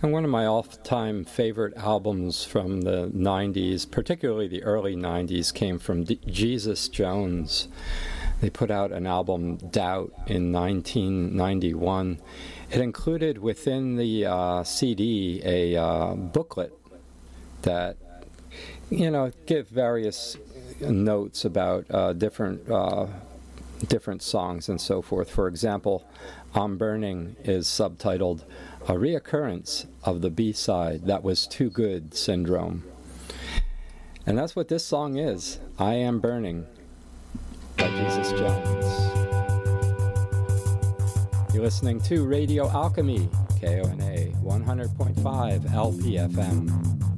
And one of my all-time favorite albums from the 90s, particularly the early 90s, came from Jesus Jones. They put out an album, Doubt, in 1991. It included within the CD a booklet that, give various notes about different songs and so forth. For example, I'm Burning is subtitled A Reoccurrence of the B-Side That Was Too Good Syndrome. And that's what this song is, I Am Burning by Jesus Jones. You're listening to Radio Alchemy, KONA 100.5 LPFM.